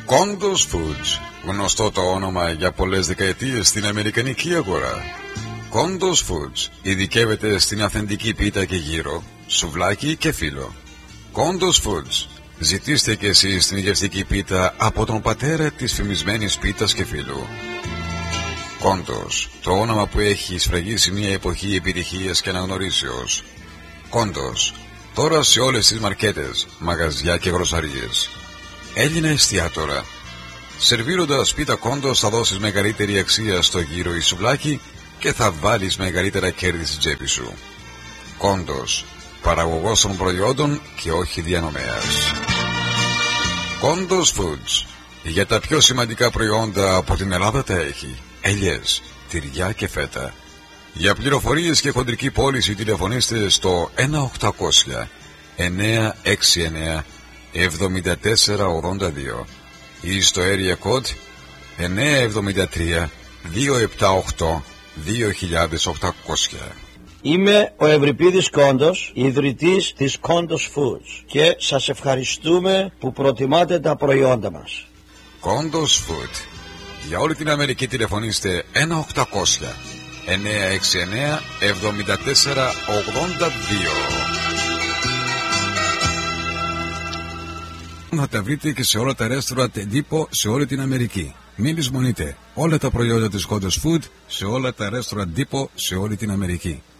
Condos Foods, γνωστό το όνομα για πολλές δεκαετίες στην αμερικανική αγορά. Condos Foods ειδικεύεται στην αυθεντική πίτα και γύρο, σουβλάκι και φύλλο. Condos Foods, ζητήστε και εσείς την γευστική πίτα από τον πατέρα της φημισμένης πίτας και φύλλου. Condos, το όνομα που έχει σφραγίσει μια εποχή επιτυχίας και αναγνωρίσεως. Condos, τώρα σε όλες τις μαρκέτες, μαγαζιά και γροσαρίες. Έλληνα εστιατόρα. Σερβίροντας πίτα Condos θα δώσεις μεγαλύτερη αξία στο γύρο ή σουβλάκι και θα βάλεις μεγαλύτερα κέρδη στην τσέπη σου. Condos, παραγωγός των προϊόντων και όχι διανομέας. Condos Foods, για τα πιο σημαντικά προϊόντα από την Ελλάδα τα έχει. Ελιές, τυριά και φέτα. Για πληροφορίες και χοντρική πώληση τηλεφωνήστε στο 1-800 969 7482 ή στο area code 973 278 2800. Είμαι ο Ευρυπίδης Κόντος, ιδρυτής της Condos Foods και σας ευχαριστούμε που προτιμάτε τα προϊόντα μας. Condos Food. Για όλη την Αμερική τηλεφωνήστε 1-800 969 7482. Θα τα βρείτε και σε όλα τα restaurant εντύπω σε όλη την Αμερική. Μην λησμονείτε όλα τα προϊόντα της Condos Food σε όλα τα restaurant εντύπω σε όλη την Αμερική.